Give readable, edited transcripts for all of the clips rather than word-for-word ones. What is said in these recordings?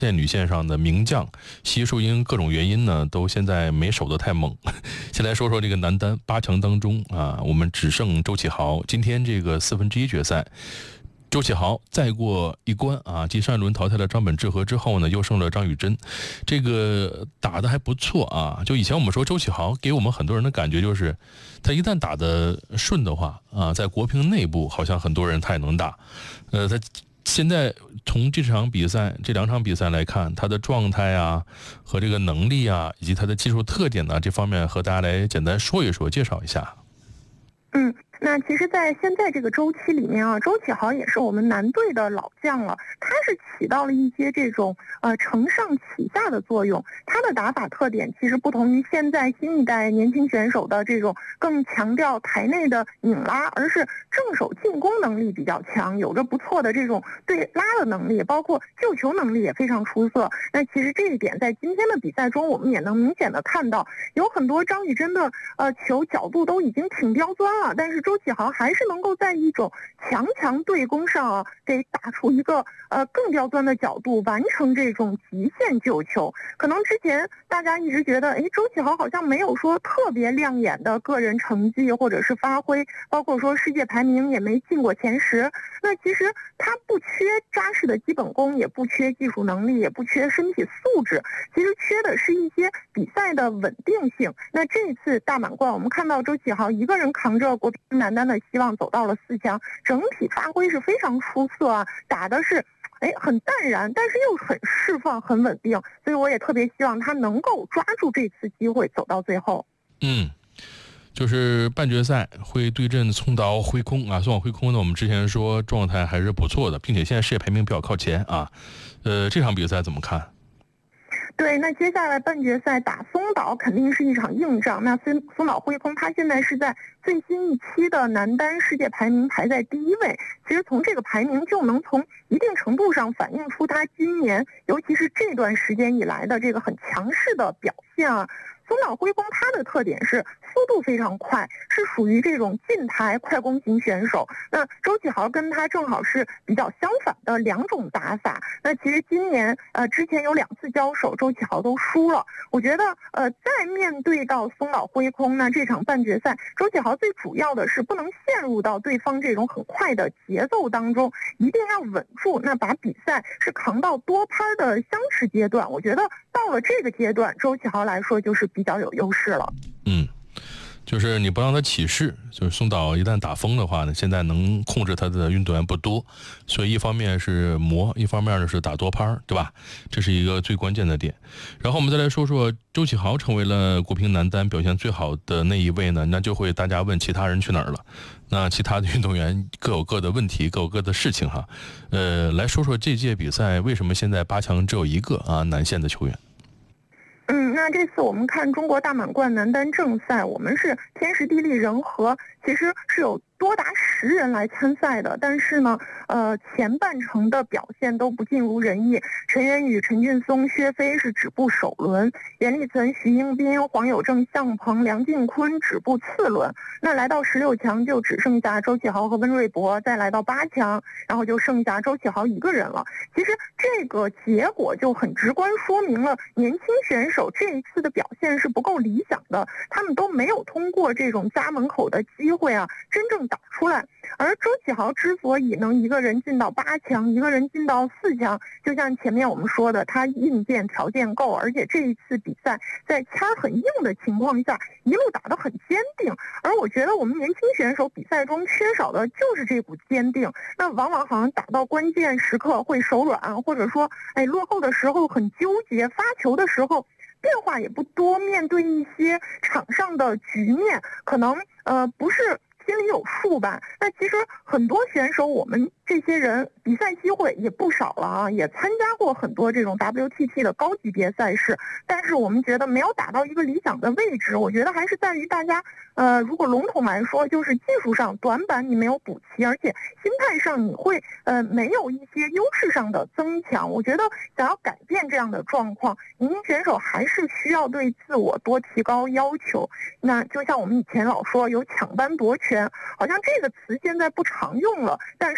线女线上的名将奚淑英各种原因呢，都现在没守得太猛。先来说说这个男单8强当中啊，我们只剩周启豪。今天这个1/4决赛，周启豪再过一关啊，继上一轮淘汰了张本智和之后呢，又胜了张雨臻，这个打得还不错啊。就以前我们说周启豪给我们很多人的感觉就是，他一旦打得顺的话啊，在国乒内部好像很多人他也能打，他现在从这场比赛这2场比赛来看，他的状态啊和这个能力啊，以及他的技术特点呢，这方面和大家来简单说一说，介绍一下。 那其实在现在这个周期里面啊，周启豪也是我们男队的老将了，他是起到了一些这种承上启下的作用。他的打法特点其实不同于现在新一代年轻选手的这种更强调台内的拧拉，而是正手进攻能力比较强，有着不错的这种对拉的能力，包括救球能力也非常出色。那其实这一点在今天的比赛中我们也能明显的看到，有很多张雨臻的球角度都已经挺刁钻了，但是周启豪还是能够在一种强对攻上啊，给打出一个更刁钻的角度，完成这种极限救球。可能之前大家一直觉得，周启豪好像没有说特别亮眼的个人成绩或者是发挥，包括说世界排名也没进过前10。那其实他不缺扎实的基本功，也不缺技术能力，也不缺身体素质，其实缺的是一些比赛的稳定性。那这一次大满贯，我们看到周启豪一个人扛着国乒男单的希望走到了4强，整体发挥是非常出色啊，打的是很淡然，但是又很释放，很稳定，所以我也特别希望他能够抓住这次机会走到最后。 就是半决赛会对阵松岛辉空啊，松岛辉空呢，我们之前说状态还是不错的，并且现在世界排名比较靠前啊。这场比赛怎么看？ 对，那接下来半决赛打松岛肯定是一场硬仗。那松岛辉空他现在是在最新一期的男单世界排名排在第1位，其实从这个排名就能从一定程度上反映出他今年尤其是这段时间以来的这个很强势的表现啊。松岛辉空他的特点是速度非常快，是属于这种近台快攻型选手。那周启豪跟他正好是比较相反的2种打法。那其实今年之前有2次交手，周启豪都输了。我觉得在面对到松岛辉空，那这场半决赛，周启豪最主要的是不能陷入到对方这种很快的节奏当中，一定要稳住，那把比赛是扛到多拍的相持阶段。我觉得到了这个阶段，周启豪来说就是比较有优势了。 就是你不让他起势，就是松岛一旦打疯的话呢，现在能控制他的运动员不多，所以一方面是磨，一方面呢是打多拍，对吧？这是一个最关键的点。然后我们再来说说周启豪成为了国乒男单表现最好的那一位呢，那就会大家问其他人去哪儿了。那其他的运动员各有各的问题，各有各的事情哈。来说说这届比赛为什么现在8强只有一个男线的球员？ 那这次我们看中国大满贯男单正赛，我们是天时地利人和，其实是有多达10人来参赛的，但是呢，前半程的表现都不尽如人意。陈元宇、陈俊松、薛飞是止步首轮，严立岑、徐英斌、黄有正、向鹏、梁靖昆止步次轮。那来到16强就只剩下周启豪和温瑞博，再来到8强，然后就剩下周启豪一个人了。其实这个结果就很直观说明了年轻选手这一次的表现是不够理想的，他们都没有通过这种家门口的机会真正打出来。而周启豪之所以能一个人进到8强，一个人进到4强，就像前面我们说的，他硬件条件够，而且这一次比赛在签很硬的情况下，一路打得很坚定。而我觉得我们年轻选手比赛中缺少的就是这股坚定，那往往好像打到关键时刻会手软，或者说落后的时候很纠结，发球的时候变化也不多，面对一些场上的局面，可能不是心里有数吧。那其实很多选手，我们这些人比赛机会也不少了也参加过很多这种 WTT 的高级别赛事，但是我们觉得没有打到一个理想的位置。我觉得还是在于大家如果笼统来说，就是技术上短板你没有补齐，而且心态上你会没有一些优势上的增强。我觉得想要改变这样的状况，年轻选手还是需要对自我多提高要求。那就像我们以前老说有抢班夺权，好像这个词现在不常用了，但实际上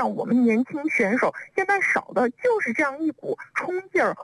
上我们年轻选手现在少的就是这样一股冲劲儿